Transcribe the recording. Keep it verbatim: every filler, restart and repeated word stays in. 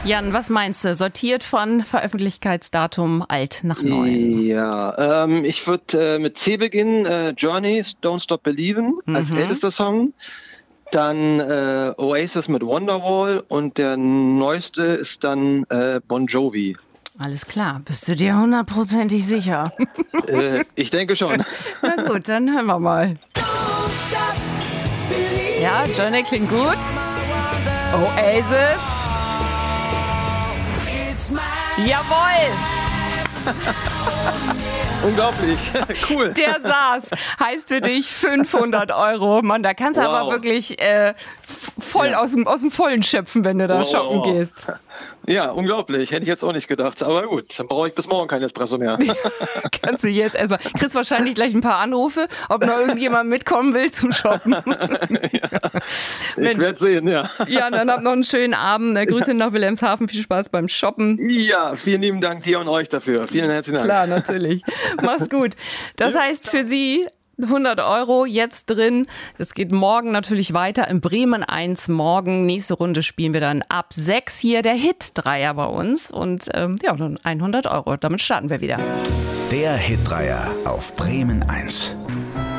Jan, was meinst du? Sortiert von Veröffentlichkeitsdatum alt nach neu? Ja, ähm, ich würde äh, mit C beginnen. Äh, Journey, Don't Stop Believin' als Mhm. ältester Song. Dann äh, Oasis mit Wonderwall und der neueste ist dann äh, Bon Jovi. Alles klar, bist du dir hundertprozentig sicher? äh, ich denke schon. Na gut, dann hören wir mal. Ja, Journey klingt gut. Oasis. Jawohl! Unglaublich, cool. Der saß. Heißt für dich fünfhundert Euro. Mann, da kannst du Wow. aber wirklich äh, f- voll Ja. aus dem, aus dem Vollen schöpfen, wenn du da Wow, shoppen wow, wow. gehst. Ja, unglaublich. Hätte ich jetzt auch nicht gedacht. Aber gut, dann brauche ich bis morgen kein Espresso mehr. Kannst du jetzt erstmal. Kriegst wahrscheinlich gleich ein paar Anrufe, ob noch irgendjemand mitkommen will zum Shoppen. Ich Mensch. werde sehen, ja. Ja, dann habt noch einen schönen Abend. Grüße nach Wilhelmshaven. Viel Spaß beim Shoppen. Ja, vielen lieben Dank dir und euch dafür. Vielen herzlichen Dank. Klar, natürlich. Mach's gut. Das heißt für Sie hundert Euro jetzt drin. Das geht morgen natürlich weiter in Bremen eins morgen. Nächste Runde spielen wir dann ab sechs hier der Hit-Dreier bei uns. Und ähm, ja, dann hundert Euro. Damit starten wir wieder. Der Hit-Dreier auf Bremen eins.